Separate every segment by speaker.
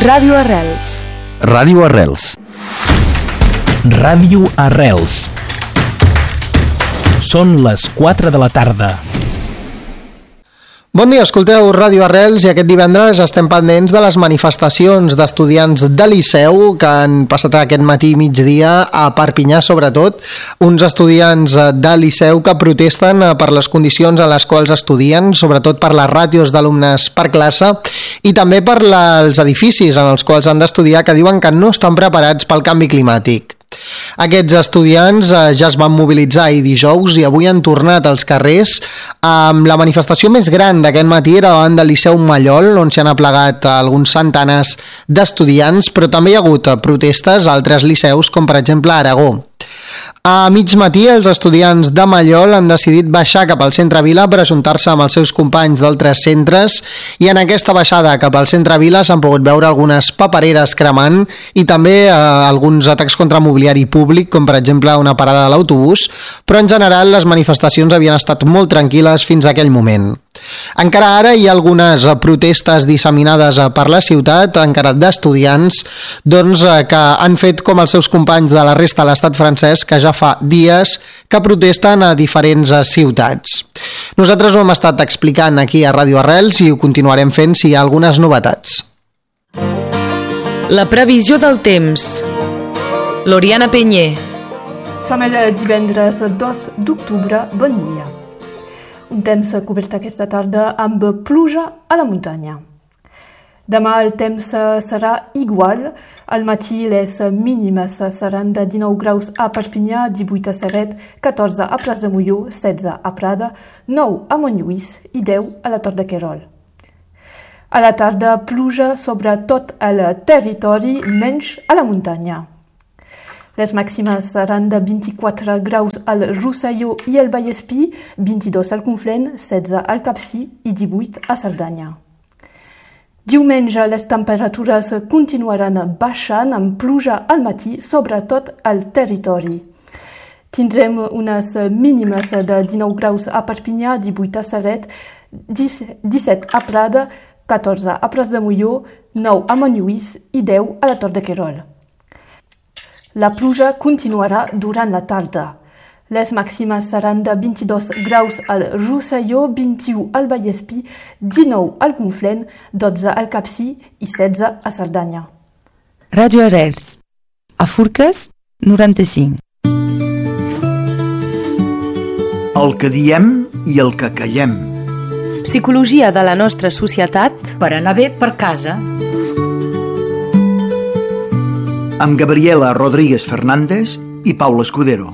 Speaker 1: Ràdio Arrels.
Speaker 2: Ràdio Arrels. Ràdio Arrels. Són les 4 de la tarda.
Speaker 3: Bon dia, escolteu Ràdio Arrels i aquest divendres estem pendents de les manifestacions d'estudiants de Liceu que han passat aquest matí i migdia a Perpinyà, sobretot. Uns estudiants de Liceu que protesten per les condicions en les quals estudien, sobretot per les ràtios d'alumnes per classe i també per els edificis en els quals han d'estudiar, que diuen que no estan preparats pel canvi climàtic. Aquests estudiants ja es van mobilitzar ahir dijous i avui han tornat als carrers. La manifestació més gran d'aquest matí era davant del Liceu Mallol, on s'hi han aplegat alguns centenars d'estudiants, però també hi ha hagut protestes a altres liceus, com per exemple a Aragó. A mig matí, els estudiants de Mallol han decidit baixar cap al centre Vila per ajuntar-se amb els seus companys d'altres centres i en aquesta baixada cap al centre Vila s'han pogut veure algunes papereres cremant i també alguns atacs contra mobiliari públic, com per exemple una parada de l'autobús, però en general les manifestacions havien estat molt tranquil·les fins a aquell moment. Encara ara hi ha algunes protestes disseminades per la ciutat, encara d'estudiants, que han fet com els seus companys de la resta de l'estat francès, que ja fa dies que protesten a diferents ciutats. Nosaltres ho hem estat explicant aquí a Ràdio Arrels i ho continuarem fent si hi ha algunes novetats.
Speaker 1: La previsió del temps. L'Oriana Penyer.
Speaker 4: Som el divendres 2 d'octubre. Bon dia. Un temps cobert aquesta tarda amb pluja a la muntanya. Demà el temps serà igual. Al matí les mínimes seran de 19 graus a Perpinyà, 18 a Ceret, 14 a Pras de Molló, 16 a Prada, 9 a Montlluís i 10 a la Tor de Querol. A la tarda pluja sobre tot el territori, menys a la muntanya. Les màximes seran de 24 graus al Rosselló i el Vallespí, 22 al Conflent, 16 al Capcir i 18 a Cerdanya. Diumenge les temperatures continuaran baixant amb pluja al matí sobre tot el territori. Tindrem unes mínimes de 19 graus a Perpinyà, 18 a Ceret, 17 a Prada, 14 a Pras de Molló, 9 a Montlluís i 10 a la Tor de Querol. La pluja continuarà durant la tarda. Les màximes seran de 22 graus al Rosselló, 21 al Vallespí, 19 al Conflent, 12 al Capcir i 16 a Cerdanya.
Speaker 5: Ràdio Arrels. A Forques, 95.
Speaker 6: El que diem i el que callem.
Speaker 1: Psicologia de la nostra societat
Speaker 7: per anar bé per casa.
Speaker 6: Amb Gabriela Rodríguez Fernández i Paula Escudero.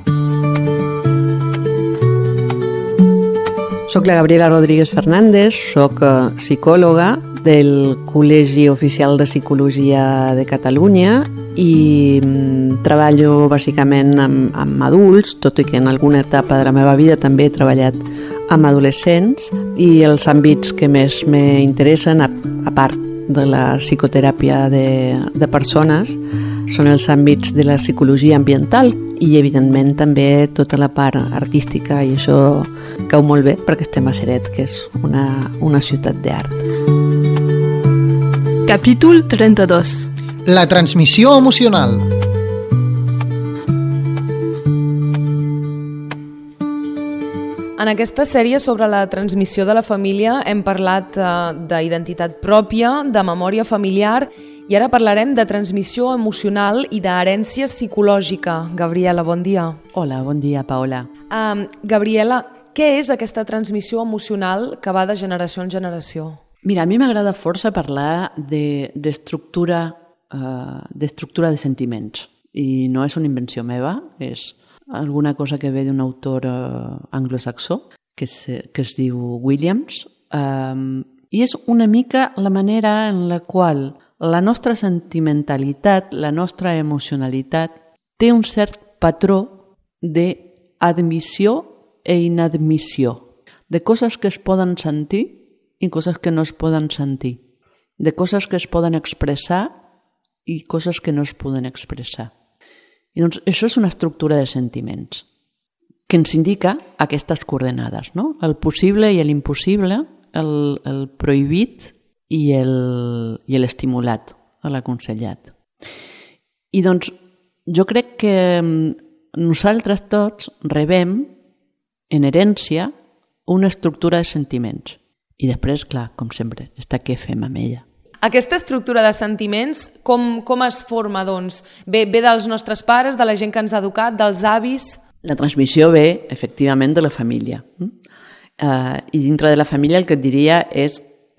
Speaker 8: Soc la Gabriela Rodríguez Fernández, soc psicòloga del Col·legi Oficial de Psicologia de Catalunya i treballo bàsicament amb adults, tot i que en alguna etapa de la meva vida també he treballat amb adolescents, i els àmbits que més m'interessen, a part de la psicoteràpia de persones, són els àmbits de la psicologia ambiental i, evidentment, també tota la part artística, i això cau molt bé perquè estem a Ceret, que és una ciutat d'art.
Speaker 4: Capítol 32.
Speaker 3: La transmissió emocional.
Speaker 9: En aquesta sèrie sobre la transmissió de la família hem parlat d'identitat pròpia, de memòria familiar, i ara parlarem de transmissió emocional i d'herència psicològica. Gabriela, bon dia.
Speaker 8: Hola, bon dia, Paola.
Speaker 9: Gabriela, què és aquesta transmissió emocional que va de generació en generació?
Speaker 8: Mira, a mi m'agrada força parlar d'estructura de sentiments. I no és una invenció meva, és alguna cosa que ve d'un autor anglosaxó que es diu Williams, i és una mica la manera en la qual la nostra sentimentalitat, la nostra emocionalitat té un cert patró d'admissió i inadmissió, de coses que es poden sentir i coses que no es poden sentir, de coses que es poden expressar i coses que no es poden expressar. I doncs això és una estructura de sentiments que ens indica aquestes coordenades, no? El possible i l'impossible, el prohibit i l'estimulat, a l'aconsellat. I doncs jo crec que nosaltres tots rebem en herència una estructura de sentiments. I després, clar, com sempre, està què fem amb ella.
Speaker 9: Aquesta estructura de sentiments, com es forma, doncs? Ve dels nostres pares, de la gent que ens ha educat, dels avis?
Speaker 8: La transmissió ve, efectivament, de la família. I dintre de la família el que et diria és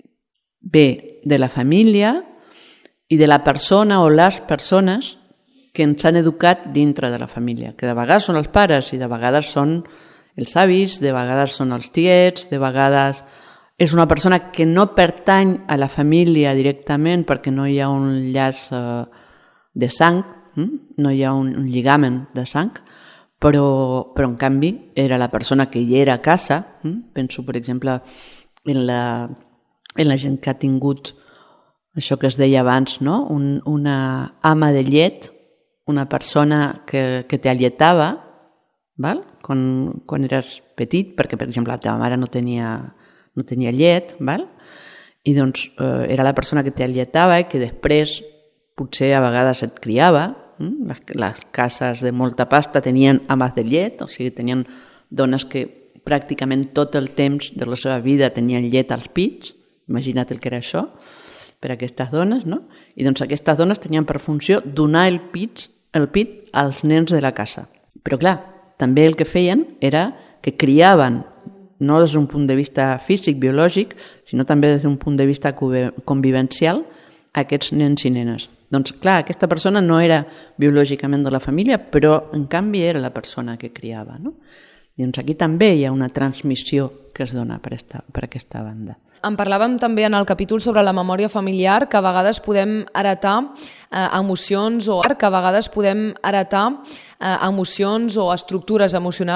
Speaker 8: ve de la família i de la persona o les persones que ens han educat dintre de la família, que de vegades són els pares i de vegades són els avis, de vegades són els tiets, de vegades és una persona que no pertany a la família directament perquè no hi ha un llaç de sang, no hi ha un lligament de sang, però en canvi era la persona que hi era a casa. Penso, per exemple, en la gent que ha tingut això que es deia abans, no? Una ama de llet, una persona que t'alletava, val? Quan eres petit, perquè, per exemple, la teva mare no tenia llet, val? I doncs era la persona que t'alletava i que després potser a vegades et criava. Les cases de molta pasta tenien ames de llet, o sigui, tenien dones que pràcticament tot el temps de la seva vida tenien llet als pits. Imagina't el que era això per a aquestes dones, no? I doncs aquestes dones tenien per funció donar el pit als nens de la casa. Però clar, també el que feien era que criaven no des d'un punt de vista físic, biològic, sinó també des d'un punt de vista convivencial aquests nens i nenes. Doncs clar, aquesta persona no era biològicament de la família, però en canvi era la persona que criava, no? I doncs aquí també hi ha una transmissió que es dona per aquesta banda.
Speaker 9: En parlàvem també en el capítol sobre la memòria familiar, que a vegades podem heretar emocions o estructures emocionals